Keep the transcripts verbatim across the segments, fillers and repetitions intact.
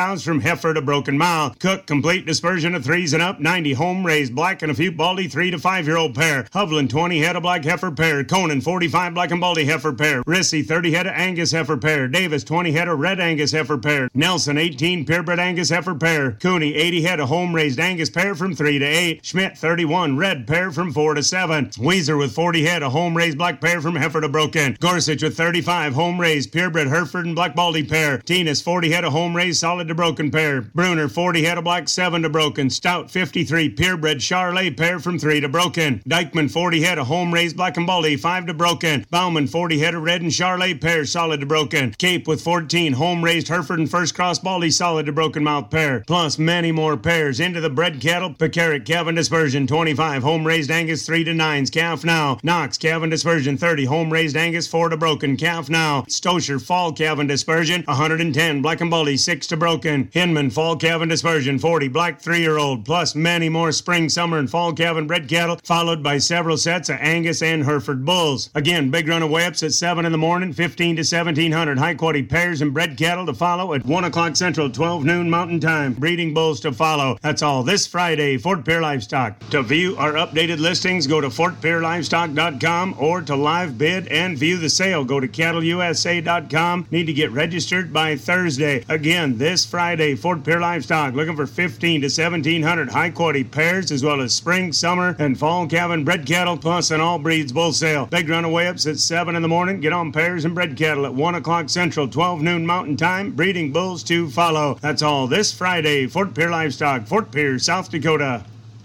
cows from heifer to broken mouth. Cook complete dispersion of threes and up, ninety home raised black and a few baldy three to five year old pair. Hovland twenty head of black heifer pair. Conan forty-five black and baldy heifer pair. Rissy thirty head of Angus heifer pair. Davis twenty head of red Angus heifer pair. Nelson eighteen purebred Angus heifer pair. Cooney eighty head of home raised Angus pair from three to eight. Schmidt thirty-one red pair from four to seven. Weezer with forty head of home raised black pair from heifer to broken. Gorsuch with thirty-five home raised purebred Hereford and black baldy pair. Teenis forty head of home raised solid to broken pair. Bruner forty head of black seven to broken. Stout fifty-three purebred Charolais pair from three to broken. Dykeman forty head of home raised black and baldy five to broken. Bauman forty head of red and Charolais pair solid to broken. Cape with fourteen home raised Hereford and first cross baldy solid to broken mouth pair. Plus many more pairs into the bred cattle. Pecaric Calvin dispersion twenty-five home raised Angus three to nines calf now. Knox Calvin dispersion thirty home raised Angus four to broken calf now. Stosher fall Calvin dispersion one hundred ten black and baldy six to broken. Hinman fall Calvin dispersion forty black three year old plus many more spring, summer and fall Calvin bred cattle followed by several sets of Angus and Hereford bulls. Again, big run of way-ups at seven in the morning, fifteen to seventeen hundred high quality pairs and bred cattle to follow at one o'clock Central, twelve noon Mountain Time. Breeding bulls to follow. That's all this Friday, Fort Pierre Livestock. To view our updated listings, go to fort pierre livestock dot com or to live bid and view the sale, go to cattle u s a dot com. Need to get registered by Thursday. Again, this Friday, Fort Pierre Livestock looking for fifteen to seventeen hundred high quality pairs as well as spring, summer, and fall calving bred cattle plus an all breeds bull sale. Big run of way-ups at seven in the morning. Get on pairs and bred cattle at one o'clock Central, twelve noon Mountain Time. Breeding bulls to follow. That's all this Friday, Fort Pierre Livestock, Fort Pierre, South Dakota.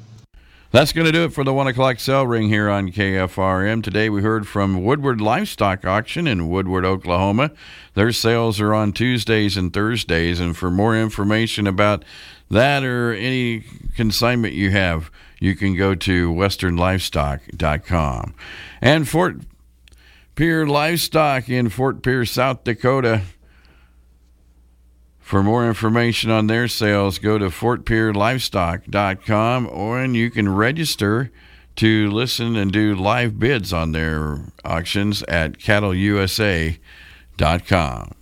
That's going to do it for the one o'clock sell ring here on K F R M. Today we heard from Woodward Livestock Auction in Woodward, Oklahoma. Their sales are on Tuesdays and Thursdays, and for more information about that or any consignment you have, you can go to western livestock dot com. And Fort Pierre Livestock in Fort Pierre, South Dakota. For more information on their sales, go to fort pierre livestock dot com, or and you can register to listen and do live bids on their auctions at cattle u s a dot com.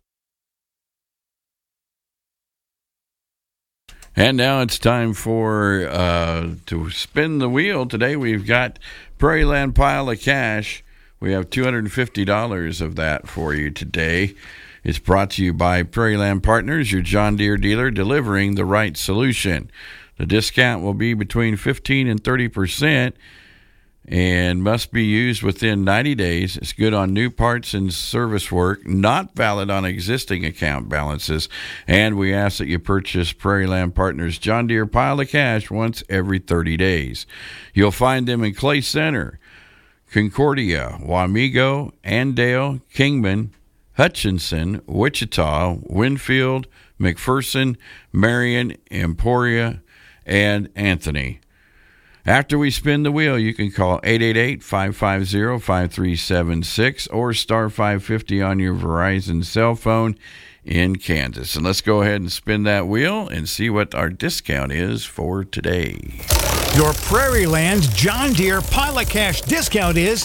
And now it's time for uh, to spin the wheel. Today we've got Prairie Land Pile of Cash. We have two hundred fifty dollars of that for you today. It's brought to you by Prairie Land Partners, your John Deere dealer, delivering the right solution. The discount will be between fifteen and thirty percent and must be used within ninety days. It's good on new parts and service work, not valid on existing account balances. And we ask that you purchase Prairie Land Partners John Deere Pile of Cash once every thirty days. You'll find them in Clay Center, Concordia, Wamego, Andale, Kingman, Hutchinson, Wichita, Winfield, McPherson, Marion, Emporia, and Anthony. After we spin the wheel, you can call eight eight eight, five five zero, five three seven six or star five fifty on your Verizon cell phone in Kansas. And let's go ahead and spin that wheel and see what our discount is for today. Your Prairie Land John Deere Pile of Cash discount is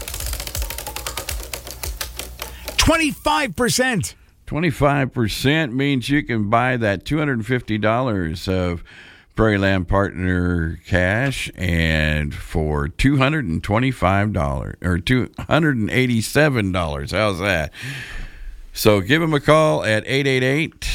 twenty-five percent. twenty-five percent means you can buy that two hundred fifty dollars of Prairie Land Partner cash and for two hundred twenty-five dollars or two hundred eighty-seven dollars. How's that? So give them a call at eight eight eight,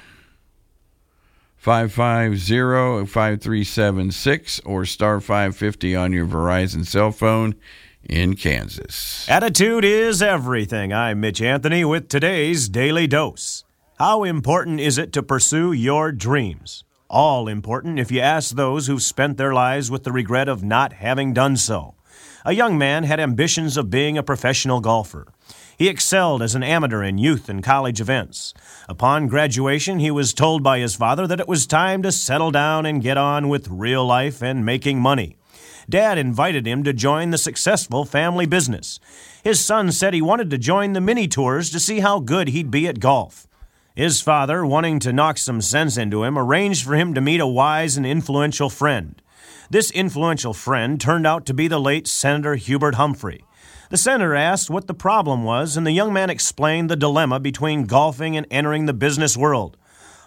five five zero, five three seven six or star five fifty on your Verizon cell phone in Kansas. Attitude is everything. I'm Mitch Anthony with today's Daily Dose. How important is it to pursue your dreams? All important if you ask those who've spent their lives with the regret of not having done so. A young man had ambitions of being a professional golfer. He excelled as an amateur in youth and college events. Upon graduation, he was told by his father that it was time to settle down and get on with real life and making money. Dad invited him to join the successful family business. His son said he wanted to join the mini tours to see how good he'd be at golf. His father, wanting to knock some sense into him, arranged for him to meet a wise and influential friend. This influential friend turned out to be the late Senator Hubert Humphrey. The senator asked what the problem was, and the young man explained the dilemma between golfing and entering the business world.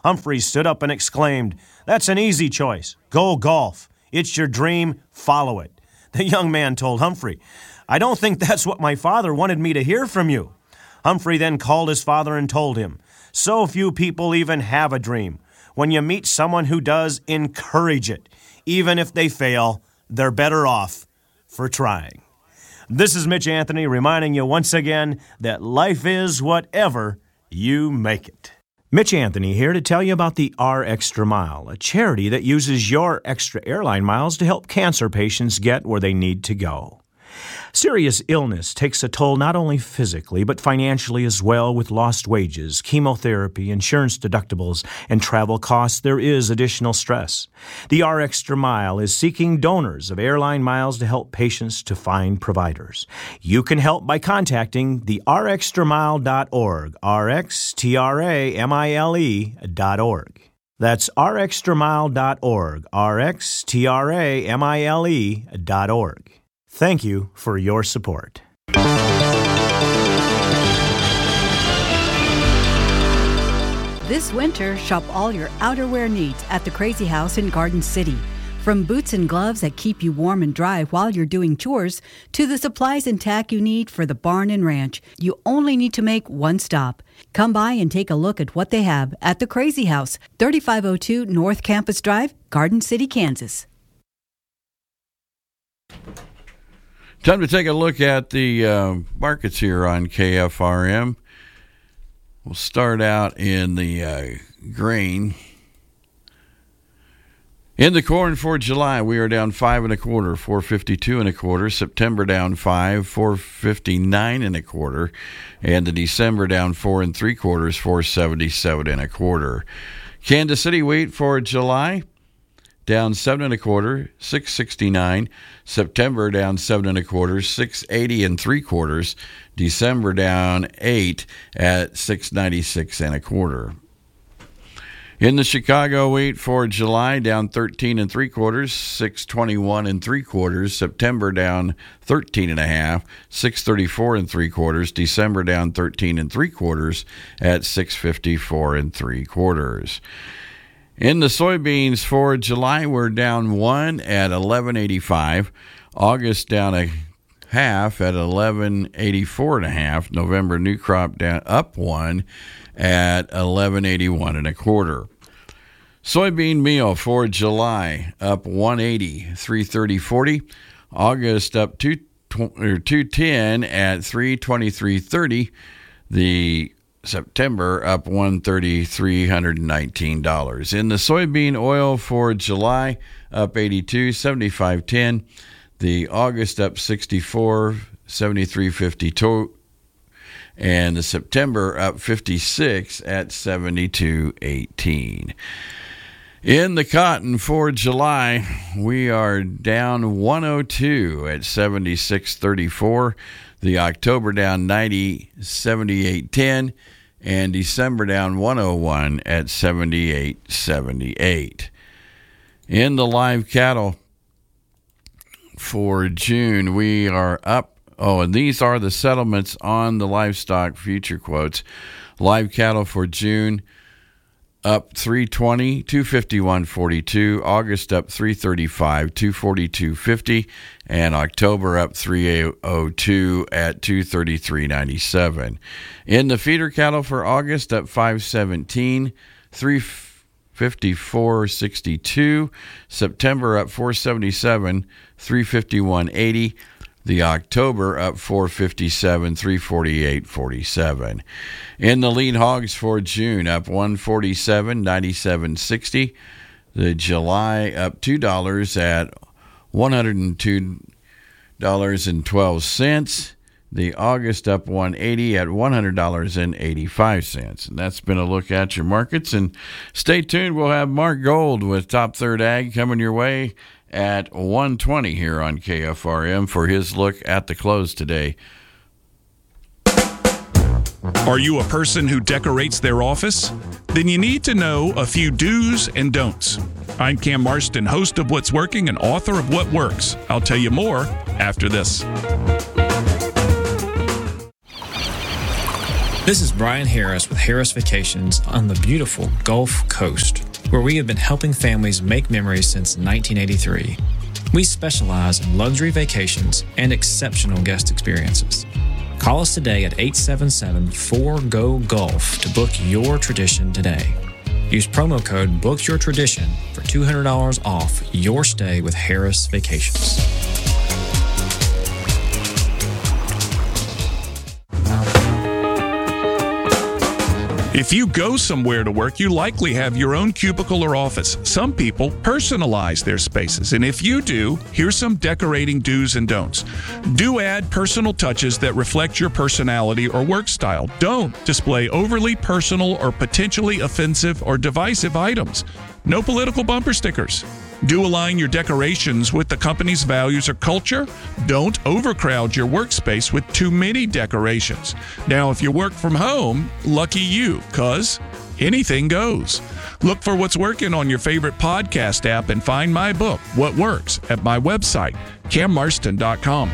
Humphrey stood up and exclaimed, "That's an easy choice. Go golf. It's your dream. Follow it." The young man told Humphrey, "I don't think that's what my father wanted me to hear from you." Humphrey then called his father and told him, "So few people even have a dream. When you meet someone who does, encourage it. Even if they fail, they're better off for trying." This is Mitch Anthony reminding you once again that life is whatever you make it. Mitch Anthony here to tell you about the R Extra Mile, a charity that uses your extra airline miles to help cancer patients get where they need to go. Serious illness takes a toll not only physically, but financially as well. With lost wages, chemotherapy, insurance deductibles, and travel costs, there is additional stress. The R Extra Mile is seeking donors of airline miles to help patients to find providers. You can help by contacting the r extra mile dot org, R X T R A M I L E dot org. That's r extra mile dot org, R X T R A M I L E dot org. Thank you for your support. This winter, shop all your outerwear needs at the Crazy House in Garden City. From boots and gloves that keep you warm and dry while you're doing chores, to the supplies and tack you need for the barn and ranch, you only need to make one stop. Come by and take a look at what they have at the Crazy House, thirty-five oh two North Campus Drive, Garden City, Kansas. Time to take a look at the uh, markets here on K F R M. We'll start out in the uh, grain. In the corn for July, we are down five and a quarter, four fifty-two and a quarter. September down five, four fifty-nine and a quarter, and the December down four and three quarters, four seventy-seven and a quarter. Kansas City wheat for July, down seven and a quarter, six sixty-nine. September down seven and a quarter, six eighty and three quarters. December down eight at six ninety-six and a quarter. In the Chicago wheat for July, down thirteen and three quarters, six twenty-one and three quarters. September down thirteen and a half, six thirty-four and three quarters. December down thirteen and three quarters at six fifty-four and three quarters. In the soybeans for July, we're down one at eleven eighty-five. August down a half at eleven eighty-four and a half. November new crop down up one at eleven eighty-one and a quarter. Soybean meal for July up one eighty, three thirty forty. August up two ten at three twenty-three thirty. The September up one thirty, three hundred nineteen dollars. In the soybean oil for July, up eighty-two, seventy-five ten. The August up sixty-four, seventy-three fifty-two. And the September up fifty-six at seventy-two eighteen. In the cotton for July, we are down one oh two at seventy-six thirty-four. The October down ninety, seventy-eight ten. And December down one oh one at seventy-eight seventy-eight. In the live cattle for June, we are up. Oh, and these are the settlements on the livestock future quotes. Live cattle for June up three twenty, two fifty-one forty-two. August up three thirty-five, two forty-two fifty. And October up three oh two at two thirty-three ninety-seven. In the feeder cattle for August up five seventeen, three fifty-four sixty-two. September up four seventy-seven, three fifty-one eighty. The October up four fifty-seven, three forty-eight forty-seven. In the lean hogs for June up one forty-seven, ninety-seven sixty. The July up two dollars at one hundred two dollars and twelve cents. The August up one eighty at one hundred dollars and eighty-five cents. And that's been a look at your markets. And stay tuned. We'll have Mark Gold with Top Third Ag coming your way at one twenty here on K F R M for his look at the close today. Are you a person who decorates their office? Then you need to know a few do's and don'ts. I'm Cam Marston, host of What's Working and author of What Works. I'll tell you more after this. This is Brian Harris with Harris Vacations on the beautiful Gulf Coast, where we have been helping families make memories since nineteen eighty-three. We specialize in luxury vacations and exceptional guest experiences. Call us today at eight seven seven, four G O, GULF to book your tradition today. Use promo code BOOKYOURTRADITION for two hundred dollars off your stay with Harris Vacations. If you go somewhere to work, you likely have your own cubicle or office. Some people personalize their spaces, and if you do, here's some decorating do's and don'ts. Do add personal touches that reflect your personality or work style. Don't display overly personal or potentially offensive or divisive items. No political bumper stickers. Do align your decorations with the company's values or culture. Don't overcrowd your workspace with too many decorations. Now, if you work from home, lucky you, cause anything goes. Look for what's working on your favorite podcast app and find my book, What Works, at my website, cam marston dot com.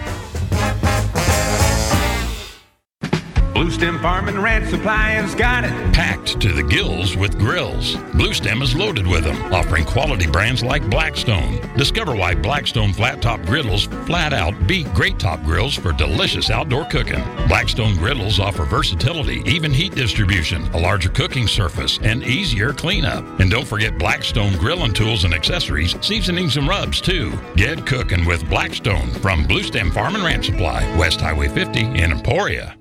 Blue Stem Farm and Ranch Supply has got it. Packed to the gills with grills. Blue Stem is loaded with them, offering quality brands like Blackstone. Discover why Blackstone flat top griddles flat out beat great top grills for delicious outdoor cooking. Blackstone griddles offer versatility, even heat distribution, a larger cooking surface, and easier cleanup. And don't forget Blackstone grilling tools and accessories, seasonings and rubs too. Get cooking with Blackstone from Blue Stem Farm and Ranch Supply, West Highway fifty in Emporia.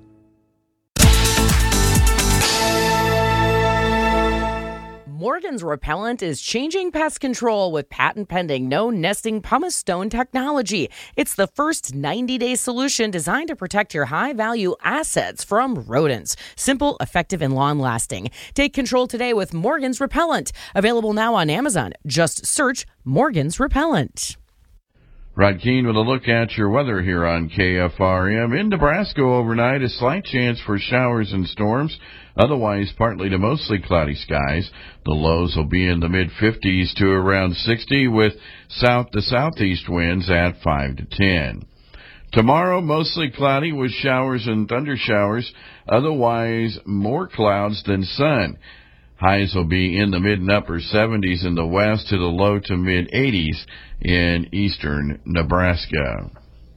Morgan's Repellent is changing pest control with patent-pending no-nesting pumice stone technology. It's the first ninety-day solution designed to protect your high-value assets from rodents. Simple, effective, and long-lasting. Take control today with Morgan's Repellent. Available now on Amazon. Just search Morgan's Repellent. Rod Keene with a look at your weather here on K F R M. In Nebraska overnight, a slight chance for showers and storms. Otherwise, partly to mostly cloudy skies. The lows will be in the mid-fifties to around sixty with south to southeast winds at five to ten. Tomorrow, mostly cloudy with showers and thunder showers. Otherwise, more clouds than sun. Highs will be in the mid and upper seventies in the west to the low to mid-eighties in eastern Nebraska.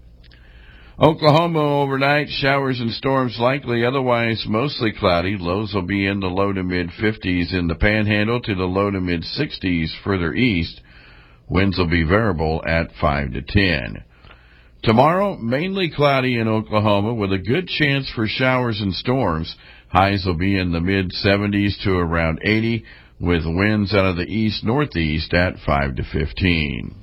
Oklahoma overnight, showers and storms likely, otherwise mostly cloudy. Lows will be in the low to mid-fifties in the Panhandle to the low to mid-sixties further east. Winds will be variable at five to ten. Tomorrow, mainly cloudy in Oklahoma with a good chance for showers and storms. Highs will be in the mid-seventies to around eighty, with winds out of the east-northeast at five to fifteen.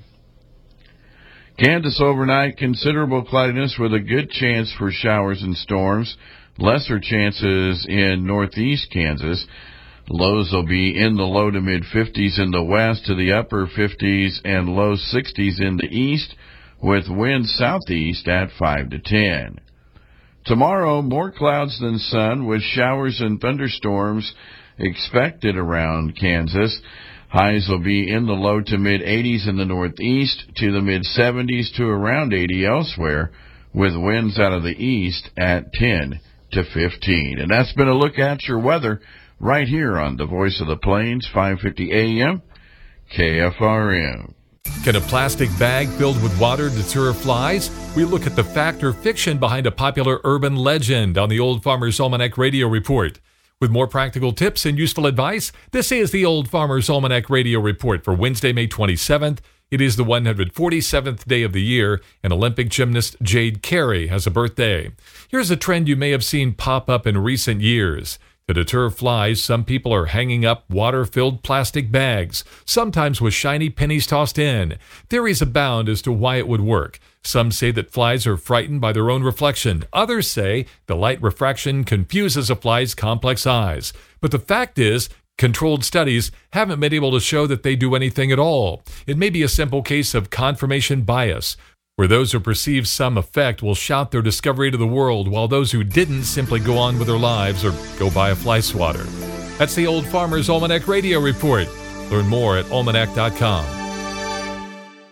Kansas overnight, considerable cloudiness with a good chance for showers and storms. Lesser chances in northeast Kansas. Lows will be in the low to mid-fifties in the west to the upper fifties and low sixties in the east, with winds southeast at five to ten. Tomorrow, more clouds than sun with showers and thunderstorms expected around Kansas. Highs will be in the low to mid-eighties in the northeast to the mid-seventies to around eighty elsewhere, with winds out of the east at ten to fifteen. And that's been a look at your weather right here on the Voice of the Plains, five fifty A M, K F R M. Can a plastic bag filled with water deter flies? We look at the fact or fiction behind a popular urban legend on the Old Farmer's Almanac Radio Report. With more practical tips and useful advice, this is the Old Farmer's Almanac Radio Report for Wednesday, May twenty-seventh. It is the one hundred forty-seventh day of the year, and Olympic gymnast Jade Carey has a birthday. Here's a trend you may have seen pop up in recent years. To deter flies, some people are hanging up water-filled plastic bags, sometimes with shiny pennies tossed in. Theories abound as to why it would work. Some say that flies are frightened by their own reflection. Others say the light refraction confuses a fly's complex eyes. But the fact is, controlled studies haven't been able to show that they do anything at all. It may be a simple case of confirmation bias, where those who perceive some effect will shout their discovery to the world, while those who didn't simply go on with their lives or go buy a fly swatter. That's the Old Farmer's Almanac Radio Report. Learn more at almanac dot com.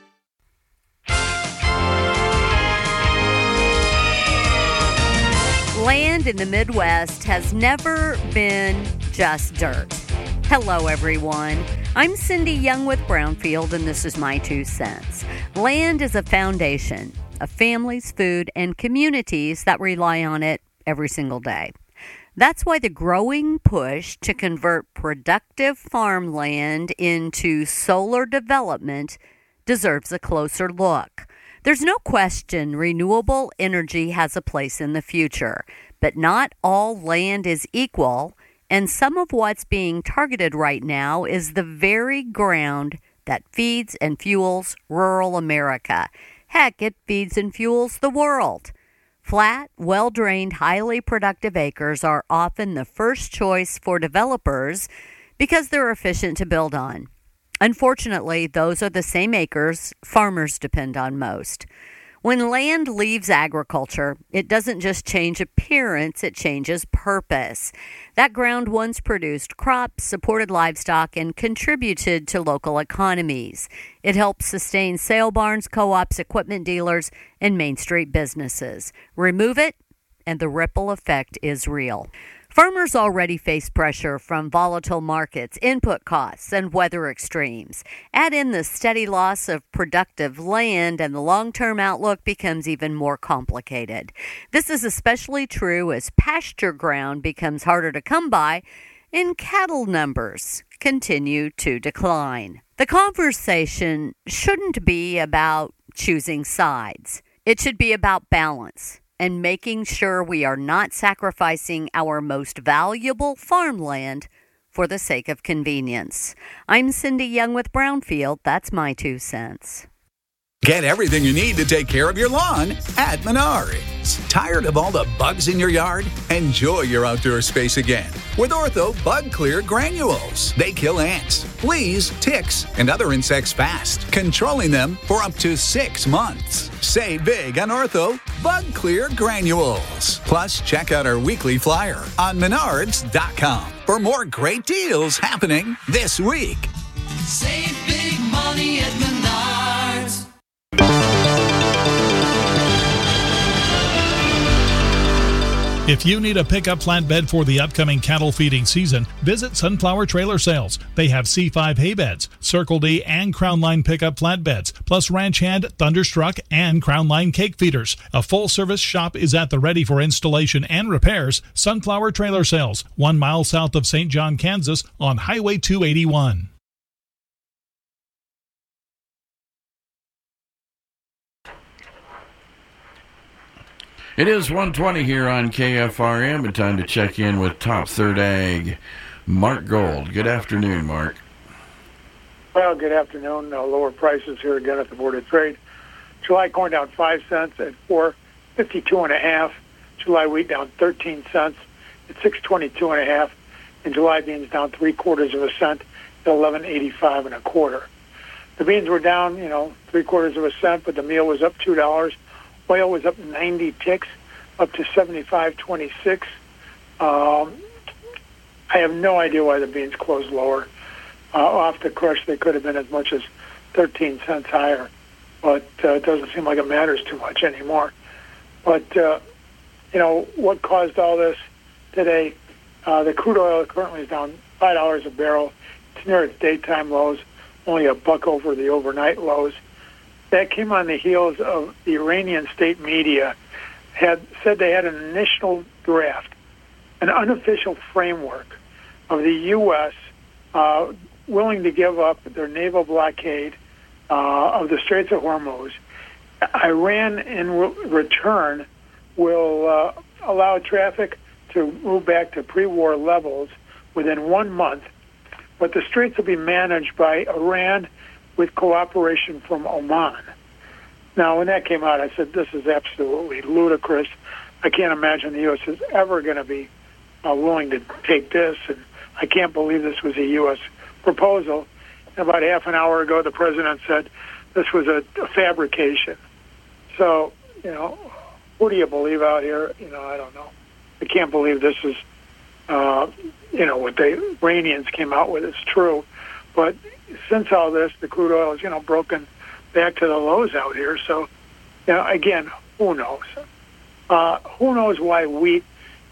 Land land in the Midwest has never been just dirt. Hello, everyone. I'm Cindy Young with Brownfield, and this is my two cents. Land is a foundation of families, food, and communities that rely on it every single day. That's why the growing push to convert productive farmland into solar development deserves a closer look. There's no question renewable energy has a place in the future, but not all land is equal, and some of what's being targeted right now is the very ground that feeds and fuels rural America. Heck, it feeds and fuels the world. Flat, well-drained, highly productive acres are often the first choice for developers because they're efficient to build on. Unfortunately, those are the same acres farmers depend on most. When land leaves agriculture, it doesn't just change appearance, it changes purpose. That ground once produced crops, supported livestock, and contributed to local economies. It helps sustain sale barns, co-ops, equipment dealers, and Main Street businesses. Remove it, and the ripple effect is real. Farmers already face pressure from volatile markets, input costs, and weather extremes. Add in the steady loss of productive land, and the long-term outlook becomes even more complicated. This is especially true as pasture ground becomes harder to come by and cattle numbers continue to decline. The conversation shouldn't be about choosing sides. It should be about balance and making sure we are not sacrificing our most valuable farmland for the sake of convenience. I'm Cindy Young with Brownfield. That's my two cents. Get everything you need to take care of your lawn at Menards. Tired of all the bugs in your yard? Enjoy your outdoor space again with Ortho Bug Clear Granules. They kill ants, fleas, ticks, and other insects fast, controlling them for up to six months. Save big on Ortho Bug Clear Granules. Plus, check out our weekly flyer on menards dot com for more great deals happening this week. Save big money at Menards. If you need a pickup flatbed for the upcoming cattle feeding season, visit Sunflower Trailer Sales. They have C five hay beds, Circle D and Crown Line pickup flatbeds, plus Ranch Hand, Thunderstruck, and Crown Line cake feeders. A full-service shop is at the ready for installation and repairs. Sunflower Trailer Sales, one mile south of Saint John, Kansas, on Highway two eighty-one. It is one twenty here on K F R M, and time to check in with Top Third Ag, Mark Gold. Good afternoon, Mark. Well, good afternoon. Uh, lower prices here again at the Board of Trade. July corn down five cents at four fifty-two and a half. July wheat down thirteen cents at six twenty-two and a half. And July beans down three quarters of a cent at eleven eighty-five and a quarter. The beans were down, you know, three quarters of a cent, but the meal was up two dollars. Oil was up ninety ticks, up to seventy-five twenty-six. Um, I have no idea why the beans closed lower. Uh, off the crush, they could have been as much as thirteen cents higher, but uh, it doesn't seem like it matters too much anymore. But, uh, you know, what caused all this today? Uh, the crude oil currently is down five dollars a barrel. It's near its daytime lows, only a buck over the overnight lows. That came on the heels of the Iranian state media had said they had an initial draft, an unofficial framework of the U S uh, willing to give up their naval blockade uh, of the Straits of Hormuz. Iran, in re- return, will uh, allow traffic to move back to pre-war levels within one month, but the Straits will be managed by Iran with cooperation from Oman. Now, when that came out, I said, this is absolutely ludicrous. I can't imagine the U S is ever going to be uh, willing to take this, and I can't believe this was a U S proposal. And about half an hour ago, the president said this was a, a fabrication. So, you know, who do you believe out here? You know, I don't know. I can't believe this is, uh, you know, what the Iranians came out with is true. But since all this, the crude oil is, you know, broken back to the lows out here. So, you know, again, who knows? Uh, who knows why wheat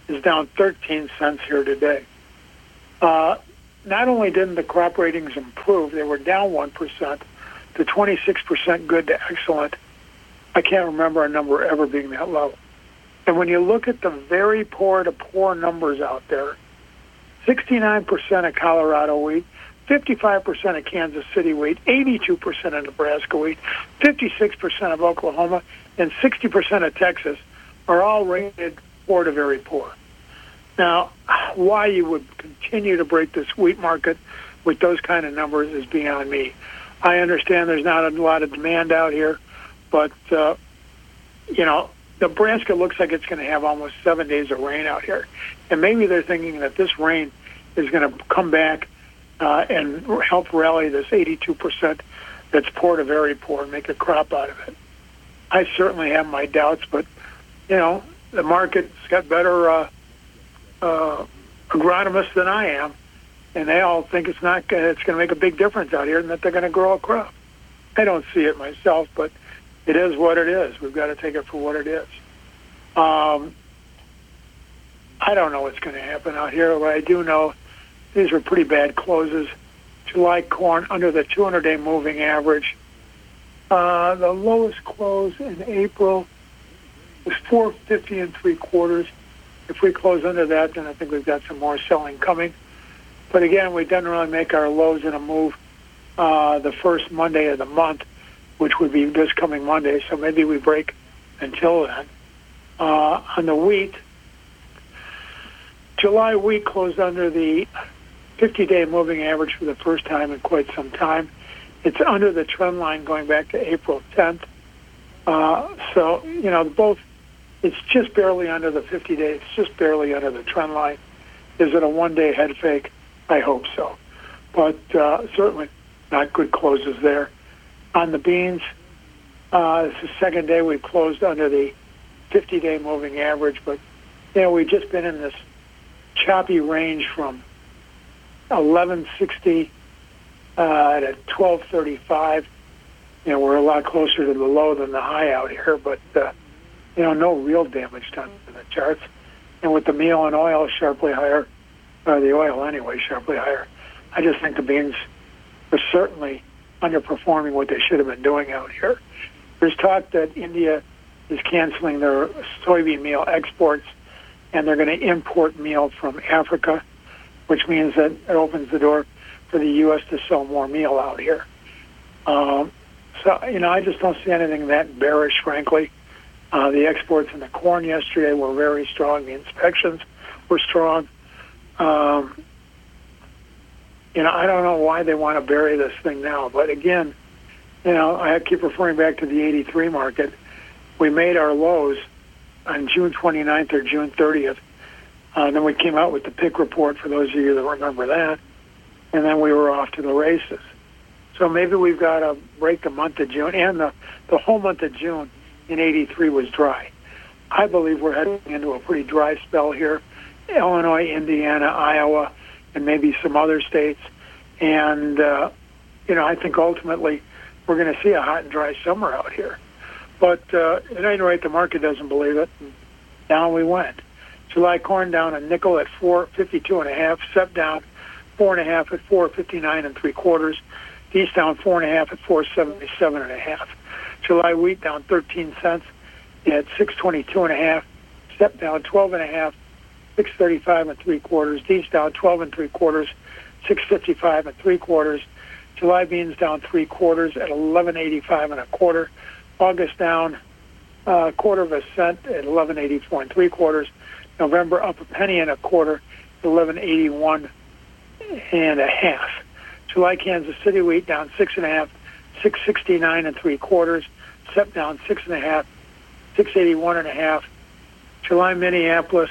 is down thirteen cents here today. Uh, not only didn't the crop ratings improve, they were down one percent to twenty-six percent good to excellent. I can't remember a number ever being that low. And when you look at the very poor to poor numbers out there, sixty-nine percent of Colorado wheat, fifty-five percent of Kansas City wheat, eighty-two percent of Nebraska wheat, fifty-six percent of Oklahoma, and sixty percent of Texas are all rated poor to very poor. Now, why you would continue to break this wheat market with those kind of numbers is beyond me. I understand there's not a lot of demand out here, but, uh, you know, Nebraska looks like it's going to have almost seven days of rain out here. And maybe they're thinking that this rain is going to come back uh, and help rally this eighty-two percent that's poor to very poor and make a crop out of it. I certainly have my doubts, but, you know, the market's got better uh, uh, agronomists than I am, and they all think it's not gonna, it's going to make a big difference out here and that they're going to grow a crop. I don't see it myself, but it is what it is. We've got to take it for what it is. Um, I don't know what's going to happen out here. What I do know, these were pretty bad closes. July corn under the two hundred day moving average. Uh, the lowest close in April was four fifty and three quarters. If we close under that, then I think we've got some more selling coming. But again, we didn't really make our lows in a move uh, the first Monday of the month, which would be this coming Monday. So maybe we break until then. Uh, on the wheat, July wheat closed under the fifty day moving average for the first time in quite some time. It's under the trend line going back to April tenth. Uh, so, you know, both, it's just barely under the fifty day. It's just barely under the trend line. Is it a one-day head fake? I hope so. But uh, certainly not good closes there. On the beans, uh, it's the second day we closed under the fifty day moving average. But, you know, we've just been in this choppy range from eleven sixty uh, to twelve thirty-five. You know, we're a lot closer to the low than the high out here, but, uh, you know, no real damage done to the charts. And with the meal and oil sharply higher, or the oil anyway sharply higher, I just think the beans are certainly underperforming what they should have been doing out here. There's talk that India is canceling their soybean meal exports, and they're going to import meal from Africa, which means that it opens the door for the U S to sell more meal out here. Um, so, you know, I just don't see anything that bearish, frankly. Uh, the exports in the corn yesterday were very strong. The inspections were strong. Um, you know, I don't know why they want to bury this thing now. But again, you know, I keep referring back to the eighty-three market. We made our lows on June twenty-ninth or June thirtieth. Uh, then we came out with the P I C report, for those of you that remember that. And then we were off to the races. So maybe we've got to break the month of June. And the, the whole month of June in eighty-three was dry. I believe we're heading into a pretty dry spell here. Illinois, Indiana, Iowa, and maybe some other states. And, uh, you know, I think ultimately we're going to see a hot and dry summer out here. But uh, at any rate, the market doesn't believe it. And down we went. July corn down a nickel at four fifty-two and a half. Sep down four and a half at four fifty-nine and three quarters. East down four and a half at four seventy-seven and a half. July wheat down thirteen cents at six twenty-two and a half. Sep down twelve and a half, six thirty-five and three quarters. East down twelve and three quarters, six fifty-five and three quarters. July beans down three quarters at eleven eighty-five and a quarter. August down a quarter of a cent at eleven eighty-four and three quarters. November up a penny and a quarter, eleven eighty-one and a half. July Kansas City wheat down six and a half, six sixty-nine and three quarters. Sep down six and a half, six eighty-one and a half. July Minneapolis,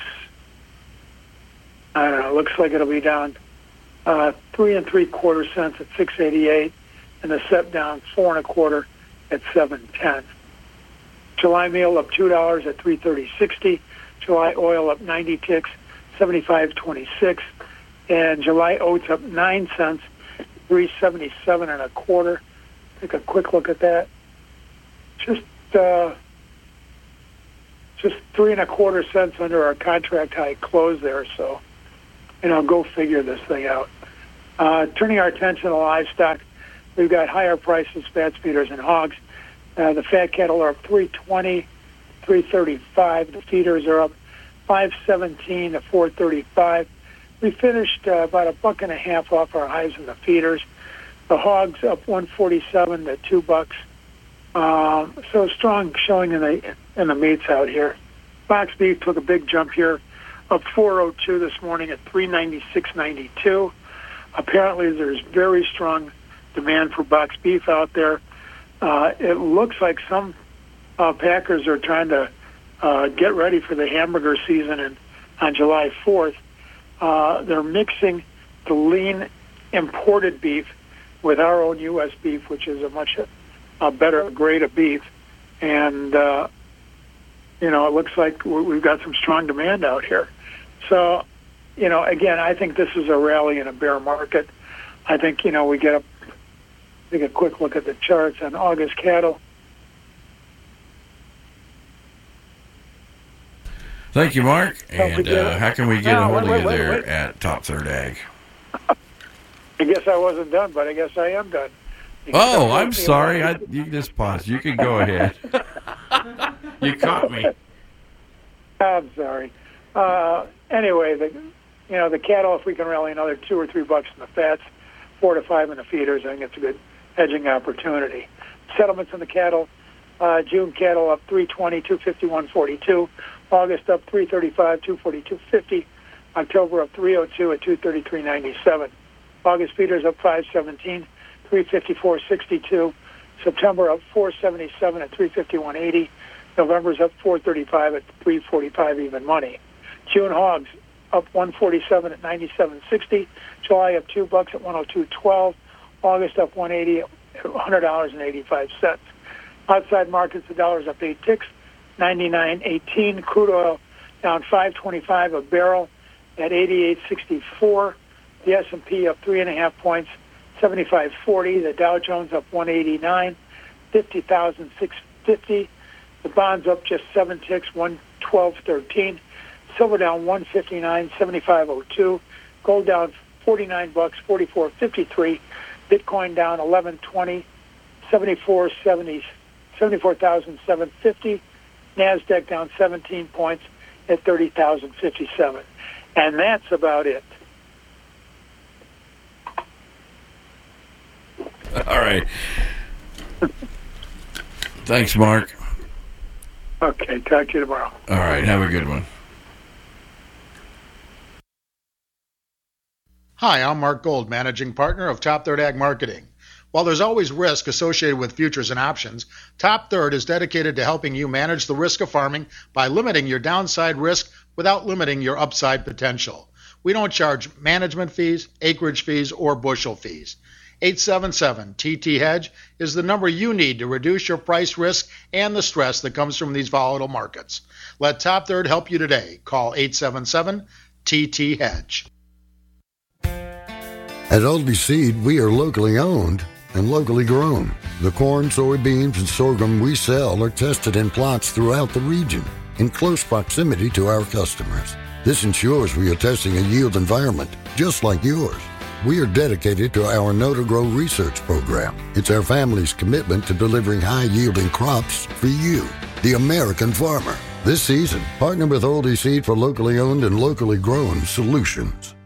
I don't know, looks like it'll be down uh, three and three quarter cents at six eighty-eight, and the Sep down four and a quarter at seven ten. July meal up two dollars at three thirty sixty. July oil up ninety ticks, seventy-five twenty-six, and July oats up nine cents, three seventy-seven and a quarter. Take a quick look at that. Just, uh, just three and a quarter cents under our contract high close there. So, you know, go figure this thing out. Uh, turning our attention to livestock, we've got higher prices, fat feeders and hogs. Uh, the fat cattle are up three twenty, three thirty-five. The feeders are up five seventeen to four thirty-five. We finished uh, about a buck and a half off our highs in the feeders. The hogs up one forty-seven to two bucks. Uh, so strong showing in the in the meats out here. Box beef took a big jump here, up four oh two this morning at three ninety-six ninety-two. Apparently, there's very strong demand for box beef out there. Uh, it looks like some uh, packers are trying to uh, get ready for the hamburger season in, on July fourth. Uh, they're mixing the lean imported beef with our own U S beef, which is a much a better grade of beef. And, uh, you know, it looks like we've got some strong demand out here. So, you know, again, I think this is a rally in a bear market. I think, you know, we get a, take a quick look at the charts on August cattle. Thank you, Mark. And uh, how can we get a hold of you there at Top Third Ag? I guess I wasn't done, but I guess I am done. Oh, I'm sorry. I, you just paused. You can go ahead. You caught me. I'm sorry. Uh, anyway, the you know the cattle, if we can rally another two or three bucks in the fats, four to five in the feeders, I think it's a good hedging opportunity. Settlements in the cattle, uh, June cattle up three twenty, two fifty-one forty-two. August up three thirty-five, two forty-two fifty. October up three oh two at two thirty-three ninety-seven. August feeders up five seventeen, three fifty-four sixty-two. September up four seventy-seven at three fifty-one eighty. November's up four thirty-five at three forty-five even money. June hogs up one forty-seven at ninety-seven sixty. July up two bucks at one oh two twelve. August up one eighty at one hundred dollars and eighty-five cents. Outside markets, the dollar's up eight ticks, ninety-nine eighteen. Crude oil down five twenty-five a barrel at eighty-eight sixty-four. The S and P up three and a half points, seventy-five forty. The Dow Jones up one eighty-nine, fifty thousand six hundred fifty. The bonds up just seven ticks, one twelve thirteen. Silver down one fifty-nine, seventy-five oh two. Gold down forty-nine bucks, forty-four fifty-three. Bitcoin down eleven twenty, seventy-four seventy, seventy-four thousand seven hundred fifty. Nasdaq down seventeen points at thirty thousand fifty-seven. And that's about it. All right. Thanks, Mark. Okay, talk to you tomorrow. All right, have a good one. Hi, I'm Mark Gold, Managing Partner of Top Third Ag Marketing. While there's always risk associated with futures and options, Top Third is dedicated to helping you manage the risk of farming by limiting your downside risk without limiting your upside potential. We don't charge management fees, acreage fees, or bushel fees. eight seven seven T T Hedge is the number you need to reduce your price risk and the stress that comes from these volatile markets. Let Top Third help you today. Call eight seven seven T T Hedge. At Aldi Seed, we are locally owned and locally grown. The corn, soybeans, and sorghum we sell are tested in plots throughout the region in close proximity to our customers. This ensures we are testing a yield environment just like yours. We are dedicated to our Know to Grow research program. It's our family's commitment to delivering high-yielding crops for you, the American farmer. This season, partner with Aldi Seed for locally owned and locally grown solutions.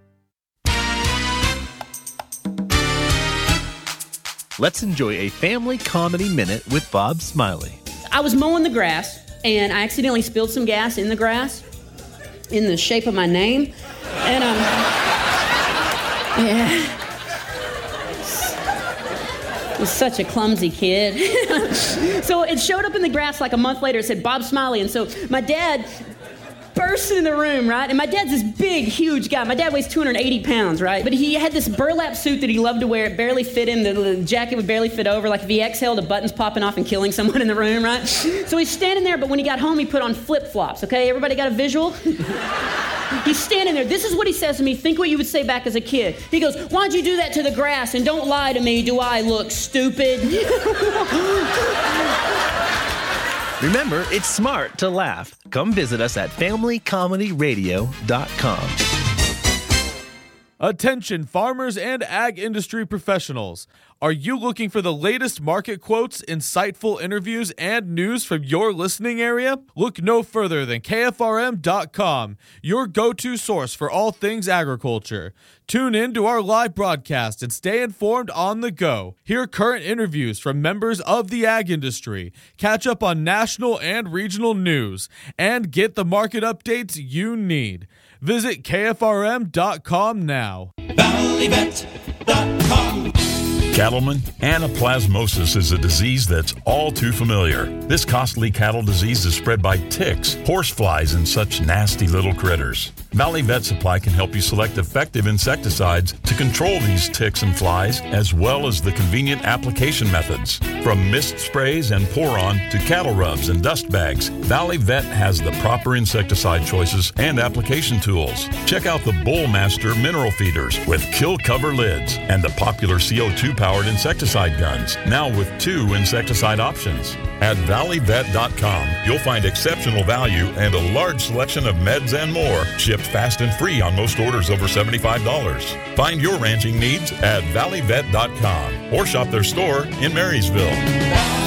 Let's enjoy a family comedy minute with Bob Smiley. I was mowing the grass, and I accidentally spilled some gas in the grass in the shape of my name. And, um, yeah. I was such a clumsy kid. So it showed up in the grass like a month later. It said Bob Smiley. And so my dad burst in the room, right? And my dad's this big, huge guy. My dad weighs two hundred eighty pounds, right? But he had this burlap suit that he loved to wear. It barely fit him. The, the jacket would barely fit over. Like if he exhaled, the buttons popping off and killing someone in the room, right? So he's standing there, but when he got home, he put on flip-flops, okay? Everybody got a visual? He's standing there. This is what he says to me. Think what you would say back as a kid. He goes, why'd you do that to the grass? And don't lie to me. Do I look stupid? Remember, it's smart to laugh. Come visit us at family comedy radio dot com. Attention farmers and ag industry professionals. Are you looking for the latest market quotes, insightful interviews, and news from your listening area? Look no further than K F R M dot com, your go-to source for all things agriculture. Tune in to our live broadcast and stay informed on the go. Hear current interviews from members of the ag industry, catch up on national and regional news, and get the market updates you need. Visit K F R M dot com now. Valley Vet dot com. Cattleman, anaplasmosis is a disease that's all too familiar. This costly cattle disease is spread by ticks, horseflies, and such nasty little critters. Valley Vet Supply can help you select effective insecticides to control these ticks and flies, as well as the convenient application methods. From mist sprays and pour-on to cattle rubs and dust bags, Valley Vet has the proper insecticide choices and application tools. Check out the Bullmaster mineral feeders with kill cover lids and the popular C O two powered insecticide guns, now with two insecticide options. At Valley Vet dot com, you'll find exceptional value and a large selection of meds and more, shipped fast and free on most orders over seventy-five dollars. Find your ranching needs at Valley Vet dot com or shop their store in Marysville.